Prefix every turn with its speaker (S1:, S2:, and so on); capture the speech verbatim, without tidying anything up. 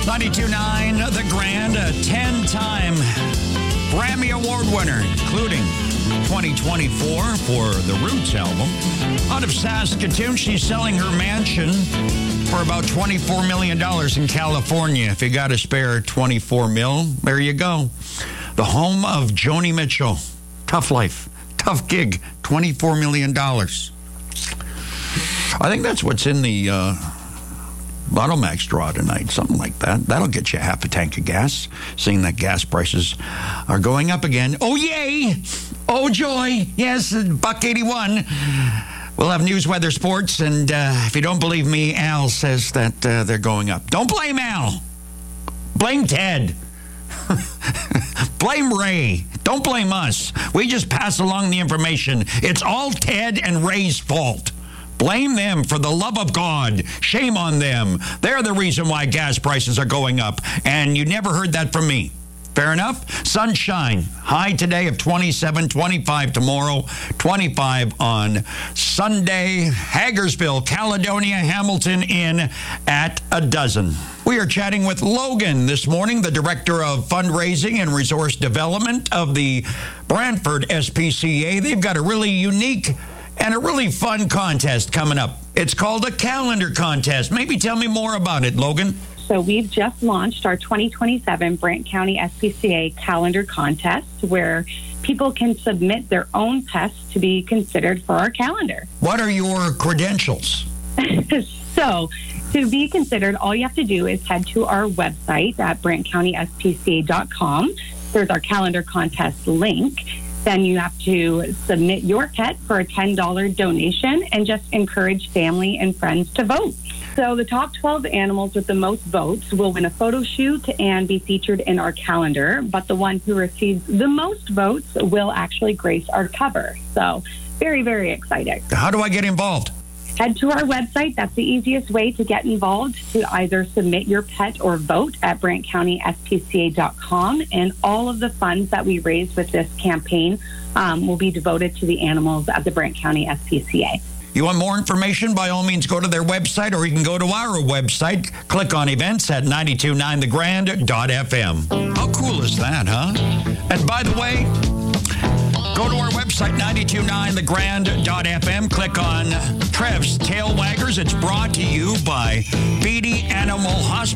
S1: ninety-two point nine The Grand, a ten-time Grammy Award winner, including twenty twenty-four for the Roots album. Out of Saskatoon, she's selling her mansion for about twenty-four million dollars in California. If you got a spare twenty-four mil, there you go. The home of Joni Mitchell. Tough life, tough gig, twenty-four million dollars. I think that's what's in the uh, Bottle Max draw tonight, something like that. That'll get you half a tank of gas, seeing that gas prices are going up again. Oh, yay! Oh, joy! Yes, buck eighty-one. We'll have news, weather, sports, and uh, if you don't believe me, Al says that uh, they're going up. Don't blame Al. Blame Ted. Blame Ray. Don't blame us. We just pass along the information. It's all Ted and Ray's fault. Blame them, for the love of God. Shame on them. They're the reason why gas prices are going up. And you never heard that from me. Fair enough? Sunshine. High today of twenty-seven, twenty-five tomorrow, twenty-five on Sunday. Hagersville, Caledonia, Hamilton in at a dozen. We are chatting with Logan this morning, the Director of Fundraising and Resource Development of the Brantford S P C A. They've got a really unique and a really fun contest coming up. It's called a calendar contest. Maybe tell me more about it, Logan.
S2: So we've just launched our twenty twenty-seven Brant County S P C A calendar contest, where people can submit their own pests to be considered for our calendar.
S1: What are your credentials?
S2: So to be considered, all you have to do is head to our website at brant county s p c a dot com. There's our calendar contest link. Then you have to submit your pet for a ten dollars donation and just encourage family and friends to vote. So the top twelve animals with the most votes will win a photo shoot and be featured in our calendar, but the one who receives the most votes will actually grace our cover. So very, very exciting.
S1: How do I get involved?
S2: Head to our website. That's the easiest way to get involved, to either submit your pet or vote at brant county s p c a dot com. And all of the funds that we raise with this campaign um, will be devoted to the animals at the Brant County S P C A.
S1: You want more information? By all means, go to their website, or you can go to our website. Click on events at ninety-two point nine the grand dot f m. How cool is that, huh? And by the way, go to our website, ninety-two point nine the grand dot f m. Click on Trev's Tail Waggers. It's brought to you by Beatty Animal Hospital.